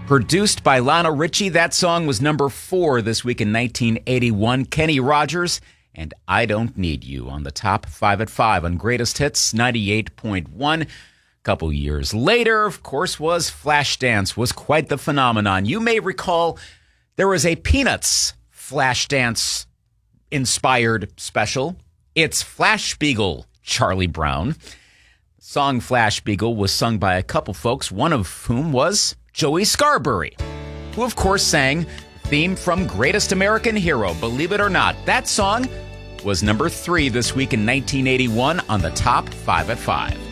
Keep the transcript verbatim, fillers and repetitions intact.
Produced by Lionel Richie, that song was number four this week in nineteen eighty-one. Kenny Rogers and I Don't Need You on the top five at five on Greatest Hits ninety-eight point one. A couple years later, of course, was Flashdance, was quite the phenomenon. You may recall there was a Peanuts Flashdance inspired special. It's Flash-Spiegel, Charlie Brown. The song Flash-Spiegel was sung by a couple folks, one of whom was Joey Scarbury, who of course sang the theme from Greatest American Hero. Believe it or not, that song was number three this week in nineteen eighty-one on the top five at five.